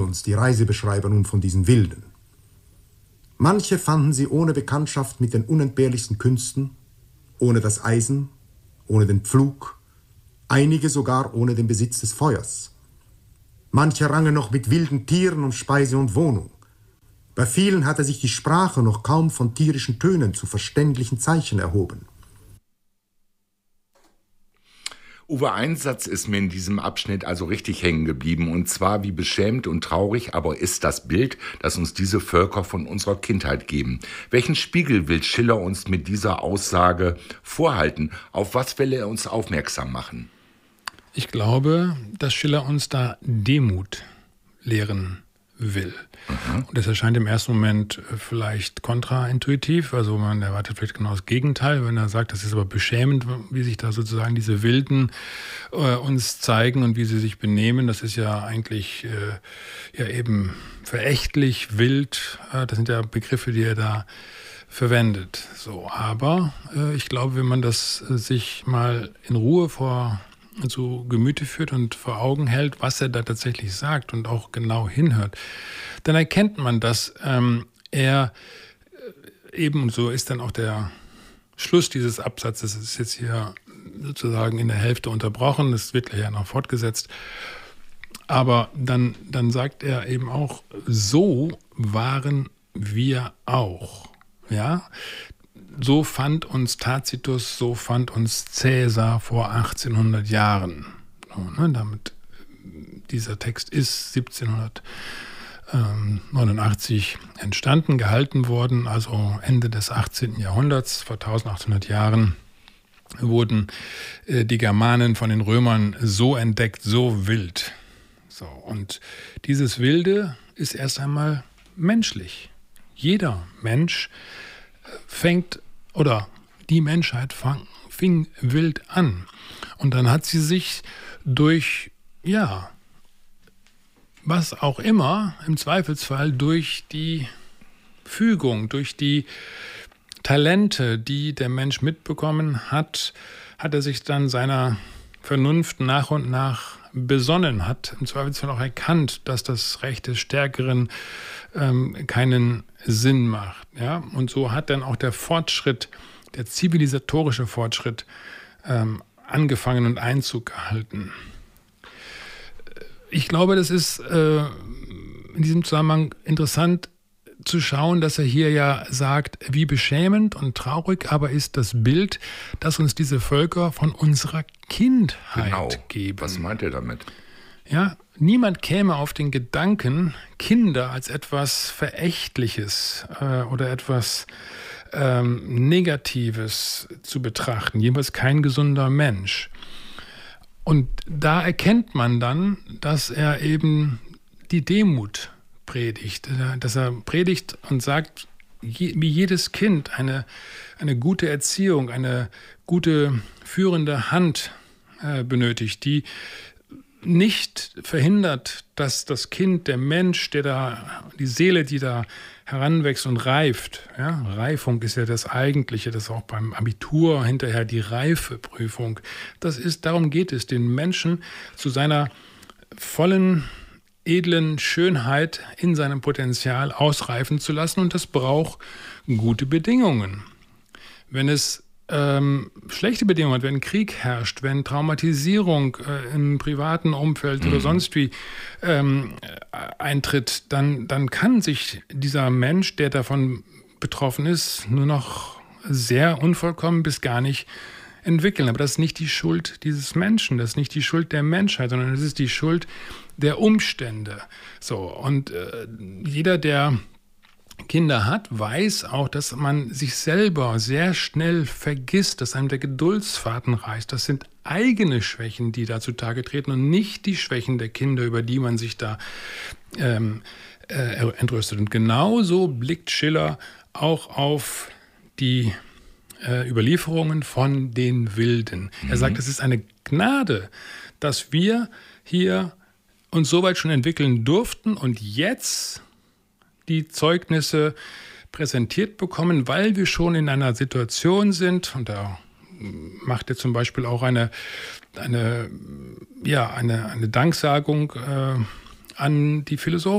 uns die Reisebeschreiber nun von diesen Wilden. Manche fanden sie ohne Bekanntschaft mit den unentbehrlichsten Künsten, ohne das Eisen, ohne den Pflug, einige sogar ohne den Besitz des Feuers. Manche rangen noch mit wilden Tieren um Speise und Wohnung. Bei vielen hatte sich die Sprache noch kaum von tierischen Tönen zu verständlichen Zeichen erhoben. Uwe, ein Satz ist mir in diesem Abschnitt also richtig hängen geblieben, und zwar: Wie beschämend und traurig aber ist das Bild, das uns diese Völker von unserer Kindheit geben. Welchen Spiegel will Schiller uns mit dieser Aussage vorhalten? Auf was will er uns aufmerksam machen? Ich glaube, dass Schiller uns da Demut lehren will. Und das erscheint im ersten Moment vielleicht kontraintuitiv, also man erwartet vielleicht genau das Gegenteil, wenn er sagt, das ist aber beschämend, wie sich da sozusagen diese Wilden uns zeigen und wie sie sich benehmen. Das ist ja eigentlich ja eben verächtlich, wild. Das sind ja Begriffe, die er da verwendet. So, aber ich glaube, wenn man das sich mal in Ruhe zu Gemüte führt und vor Augen hält, was er da tatsächlich sagt und auch genau hinhört, dann erkennt man, dass er eben, so ist dann auch der Schluss dieses Absatzes, ist jetzt hier sozusagen in der Hälfte unterbrochen, es wird gleich ja noch fortgesetzt, aber dann sagt er eben auch: So waren wir auch, ja. So fand uns Tacitus, so fand uns Cäsar vor 1800 Jahren. So, ne, dieser Text ist 1789 entstanden, gehalten worden, also Ende des 18. Jahrhunderts, vor 1800 Jahren wurden die Germanen von den Römern so entdeckt, so wild. So, und dieses Wilde ist erst einmal menschlich. Jeder Mensch die Menschheit fing wild an. Und dann hat sie sich durch, was auch immer, im Zweifelsfall durch die Fügung, durch die Talente, die der Mensch mitbekommen hat, hat er sich dann seiner Vernunft nach und nach besonnen, hat im Zweifelsfall auch erkannt, dass das Recht des Stärkeren keinen Sinn macht. Ja? Und so hat dann auch der Fortschritt, der zivilisatorische Fortschritt, angefangen und Einzug gehalten. Ich glaube, das ist in diesem Zusammenhang interessant zu schauen, dass er hier ja sagt, wie beschämend und traurig aber ist das Bild, das uns diese Völker von unserer Kindheit geben. Was meint er damit? Ja, niemand käme auf den Gedanken, Kinder als etwas Verächtliches oder etwas Negatives zu betrachten. Jedenfalls kein gesunder Mensch. Und da erkennt man dann, dass er eben die Demut predigt. Dass er predigt und sagt, wie jedes Kind eine gute Erziehung, eine gute führende Hand benötigt, die nicht verhindert, dass das Kind, der Mensch, die Seele, die da heranwächst und reift, ja, Reifung ist ja das Eigentliche, das ist auch beim Abitur hinterher die Reifeprüfung. Darum geht es, den Menschen zu seiner vollen, edlen Schönheit in seinem Potenzial ausreifen zu lassen, und das braucht gute Bedingungen. Wenn es schlechte Bedingungen hat, wenn Krieg herrscht, wenn Traumatisierung im privaten Umfeld oder sonst wie eintritt, dann kann sich dieser Mensch, der davon betroffen ist, nur noch sehr unvollkommen bis gar nicht entwickeln. Aber das ist nicht die Schuld dieses Menschen, das ist nicht die Schuld der Menschheit, sondern das ist die Schuld der Umstände. So, und jeder, der Kinder hat, weiß auch, dass man sich selber sehr schnell vergisst, dass einem der Geduldsfaden reißt. Das sind eigene Schwächen, die da zutage treten und nicht die Schwächen der Kinder, über die man sich da entrüstet. Und genauso blickt Schiller auch auf die Überlieferungen von den Wilden. Er sagt, es ist eine Gnade, dass wir hier uns so weit schon entwickeln durften und jetzt die Zeugnisse präsentiert bekommen, weil wir schon in einer Situation sind, und da macht er zum Beispiel auch eine Danksagung an die Philosophen,